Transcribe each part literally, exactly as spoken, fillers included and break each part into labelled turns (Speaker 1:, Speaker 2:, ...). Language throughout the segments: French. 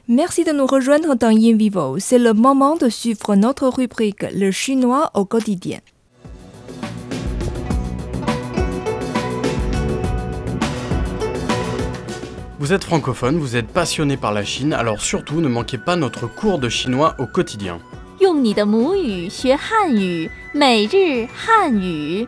Speaker 1: Merci de nous rejoindre dans In Vivo. C'est le moment de suivre notre rubrique Le chinois au quotidien.
Speaker 2: Vous êtes francophone, vous êtes passionné par la Chine, alors surtout ne manquez pas notre cours de chinois au quotidien.
Speaker 3: 用你的母语学汉语，每日汉语。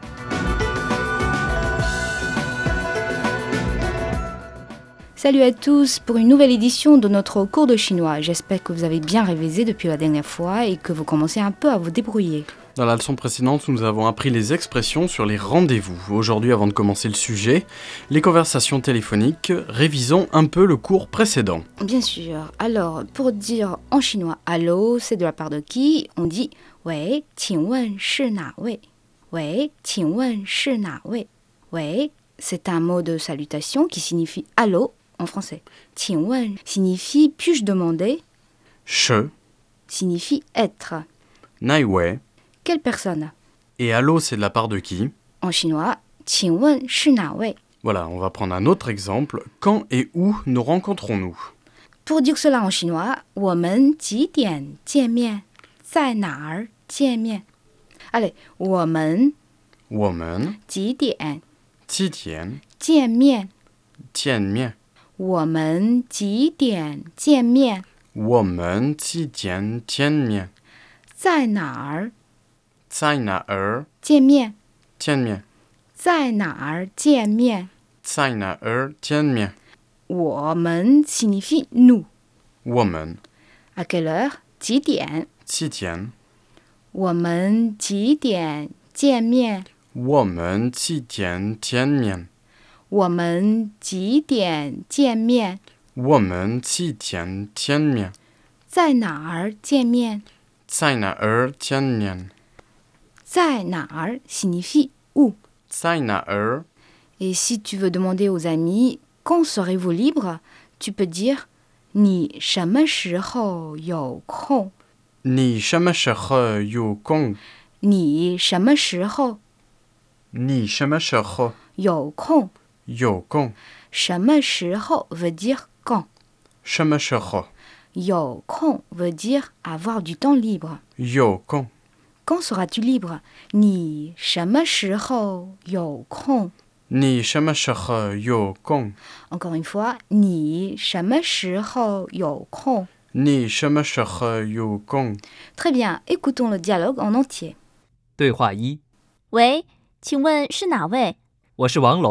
Speaker 4: Salut à tous pour une nouvelle édition de notre cours de chinois. J'espère que vous avez bien révisé depuis la dernière fois et que vous commencez un peu à vous débrouiller.
Speaker 2: Dans la leçon précédente, nous avons appris les expressions sur les rendez-vous. Aujourd'hui, avant de commencer le sujet, les conversations téléphoniques, révisons un peu le cours précédent.
Speaker 4: Bien sûr. Alors, pour dire en chinois « allô », c'est de la part de qui? On dit «喂，请问是哪位？喂，请问是哪位？喂，c'est un mot de salutation qui signifie « allô » en français. «请问» signifie « puis-je demander »
Speaker 2: Che,
Speaker 4: signifie « être ».
Speaker 2: nai wei.
Speaker 4: Quelle personne?
Speaker 2: Et allô, c'est de la part de qui?
Speaker 4: En chinois, 请问是哪位?
Speaker 2: Voilà, on va prendre un autre exemple. Quand et où nous rencontrons-nous?
Speaker 4: Pour dire cela en chinois, 我们几点见面？在哪儿见面？ Allez, 我们
Speaker 2: 我们
Speaker 4: 几点
Speaker 2: 几点
Speaker 4: 见面？
Speaker 2: 见面？
Speaker 4: 我们几点见面？
Speaker 2: 我们几点见面？
Speaker 4: 在哪儿
Speaker 2: 在哪儿
Speaker 4: 见面？
Speaker 2: 见面？
Speaker 4: 在哪儿见面？
Speaker 2: 在哪儿见面？
Speaker 4: 我们 signifie nous.
Speaker 2: 我们
Speaker 4: À quelle heure? 几点？
Speaker 2: 几点？
Speaker 4: 我们几点见面？
Speaker 2: 我们几点见面？
Speaker 4: 我们几点见面？
Speaker 2: 我们几点见面？
Speaker 4: 在哪儿见面？
Speaker 2: 在哪儿见面？
Speaker 4: 在哪儿 signifie où.
Speaker 2: 在哪儿
Speaker 4: Et si tu veux demander aux amis quand serez-vous libre, tu peux dire 你什么时候有空？
Speaker 2: 你什么时候有空？
Speaker 4: 你什么时候
Speaker 2: 你什么时候
Speaker 4: 有空？
Speaker 2: 有空？
Speaker 4: 什么时候 veut dire quand.
Speaker 2: 什么时候
Speaker 4: 有空 veut dire avoir du temps libre.
Speaker 2: 有空？
Speaker 4: Quand seras-tu libre? 你什么时候有空？
Speaker 2: 你什么时候有空？
Speaker 4: Encore une fois, 你什么时候有空？
Speaker 2: 你什么时候有空？
Speaker 4: Très bien, écoutons le dialogue en entier.
Speaker 5: 对话一：
Speaker 3: 喂，请问是哪位？
Speaker 5: 我是王龙。